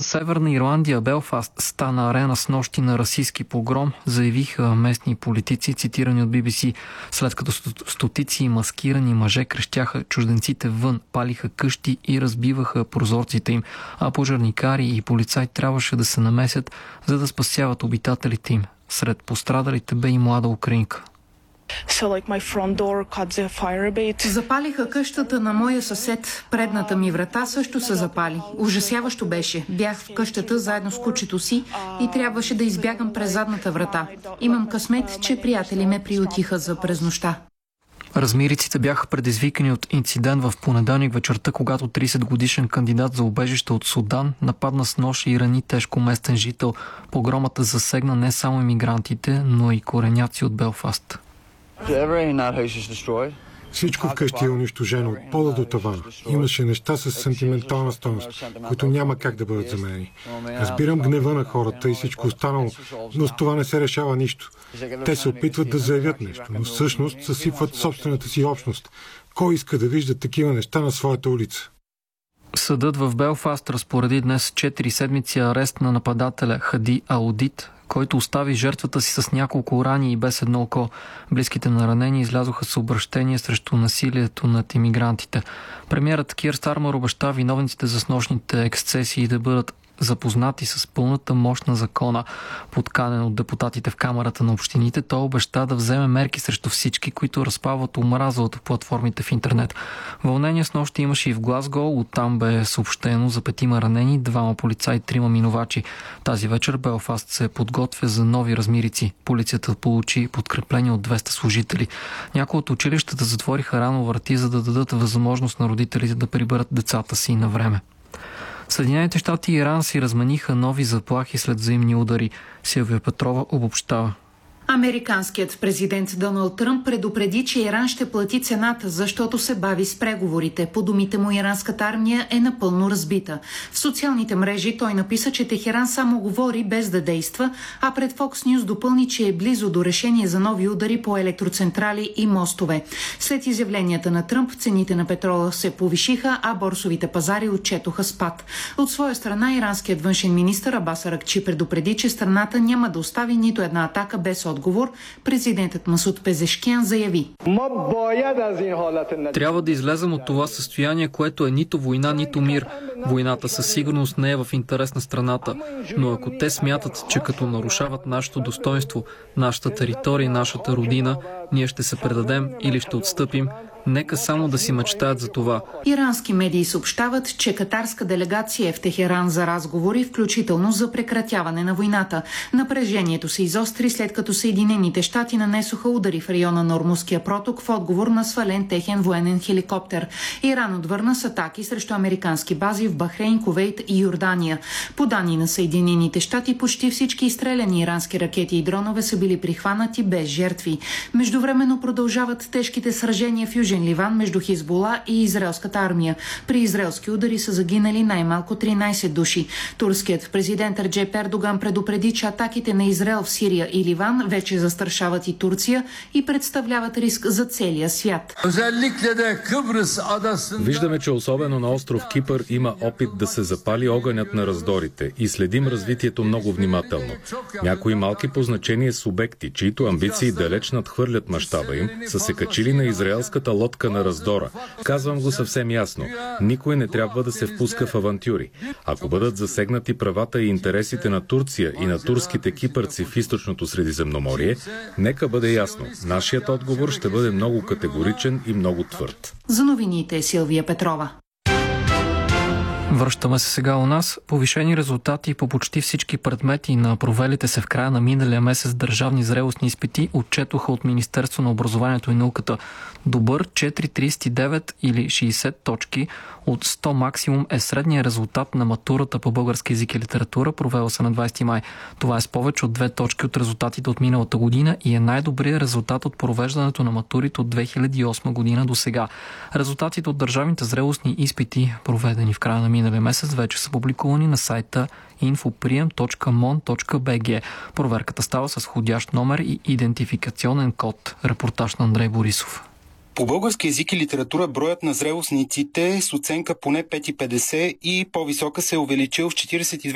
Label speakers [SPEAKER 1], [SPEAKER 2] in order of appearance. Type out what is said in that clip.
[SPEAKER 1] Северна Ирландия, Белфаст, стана арена с нощи на расистски погром, заявиха местни политици, цитирани от BBC, след като стотици маскирани мъже крещяха чужденците вън, палиха къщи и разбиваха прозорците им, а пожарникари и полицаи трябваше да се намесят, за да спасяват обитателите им. Сред пострадалите бе и млада украинка.
[SPEAKER 2] Запалиха къщата на моя съсед. Предната ми врата също се запали. Ужасяващо беше. Бях в къщата заедно с кучето си и трябваше да избягам през задната врата. Имам късмет, че приятели ме приютиха за през нощта.
[SPEAKER 1] Размириците бяха предизвикани от инцидент в понеделник вечерта, когато 30-годишен кандидат за убежище от Судан нападна с нож и рани тежко местен жител. Погромата засегна не само имигрантите, но и кореняци от Белфаст.
[SPEAKER 3] Всичко вкъщи е унищожено от пода до тавана. Имаше неща с сантиментална стойност, които няма как да бъдат заменени. Разбирам гнева на хората и всичко останало, но с това не се решава нищо. Те се опитват да заявят нещо, но всъщност съсипват собствената си общност. Кой иска да вижда такива неща на своята улица?
[SPEAKER 1] Съдът в Белфаст разпореди днес 4 седмици арест на нападателя Хади Аудит, който остави жертвата си с няколко рани и без едно око. Близките на ранени излязоха с обръщение срещу насилието над имигрантите. Премиерът Кир Стармър обеща виновниците за снощните ексцесии да бъдат запознати с пълната мощ на закона. Подканен от депутатите в Камарата на общините, той обеща да вземе мерки срещу всички, които разпалват омраза от платформите в интернет. Вълнение с нощи имаше и в Глазгоу, оттам бе съобщено за 5 ранени, 2 полицаи, 3 минувачи. Тази вечер Белфаст се подготвя за нови размирици. Полицията получи подкрепление от 200 служители. Някои от училищата затвориха рано врати, за да дадат възможност на родителите да приберат децата си на време. Съединените щати и Иран си размениха нови заплахи след взаимни удари. Силвия Петрова обобщава.
[SPEAKER 2] Американският президент Доналд Тръмп предупреди, че Иран ще плати цената, защото се бави с преговорите. По думите му, иранската армия е напълно разбита. В социалните мрежи той написа, че Техеран само говори без да действа, а пред Fox News допълни, че е близо до решение за нови удари по електроцентрали и мостове. След изявленията на Тръмп, цените на петрола се повишиха, а борсовите пазари отчетоха спад. От своя страна, иранският външен министър Абас Аракчи предупреди, че страната няма да остави нито една атака без отговор. Президентът Масуд Пезешкиан заяви:
[SPEAKER 1] трябва да излезем от това състояние, което е нито война, нито мир. Войната със сигурност не е в интерес на страната, но ако те смятат, че като нарушават нашето достоинство, нашата територия, нашата родина, ние ще се предадем или ще отстъпим, нека само да си мечтаят за това.
[SPEAKER 2] Ирански медии съобщават, че катарска делегация е в Техеран за разговори, включително за прекратяване на войната. Напрежението се изостри, след като Съединените щати нанесоха удари в района на Ормузския проток в отговор на свален техен военен хеликоптер. Иран отвърна с атаки срещу американски бази в Бахрейн, Кувейт и Йордания. По данни на Съединените щати, почти всички изстреляни ирански ракети и дронове са били прихванати без жертви. Междувременно продължават тежките сражения в Южен Ливан между Хизбула и израелската армия. При израелски удари са загинали най-малко 13 души. Турският президент Реджеп Ердоган предупреди, че атаките на Израел в Сирия и Ливан вече застрашават и Турция и представляват риск за целия свят.
[SPEAKER 4] Виждаме, че особено на остров Кипър има опит да се запали огънят на раздорите и следим развитието много внимателно. Някои малки по значение субекти, чието амбиции далеч надхвърлят мащаба им, са се качили на израелската лодка на раздора. Казвам го съвсем ясно. Никой не трябва да се впуска в авантюри. Ако бъдат засегнати правата и интересите на Турция и на турските кипърци в източното Средиземноморие, нека бъде ясно. Нашият отговор ще бъде много категоричен и много твърд.
[SPEAKER 2] За новините Силвия Петрова.
[SPEAKER 1] Връщаме се сега у нас. Повишени резултати по почти всички предмети на провелите се в края на миналия месец държавни зрелостни изпити отчетоха от Министерство на образованието и науката. Добър 4,39 или 60 точки от 100 максимум е средният резултат на матурата по български език и литература, провела се на 20 май. Това е с повече от 2 точки от резултатите от миналата година и е най-добрият резултат от провеждането на матурите от 2008 година до сега. Резултатите от държавните зрелостни изпити, проведени в края на миналия месец, вече са публикувани на сайта infopriем.mon.bg. Проверката става с входящ номер и идентификационен код. Репортаж на Андрей Борисов.
[SPEAKER 5] По български език и литература броят на зрелостниците с оценка поне 5,50 и по-висока се е увеличил в 42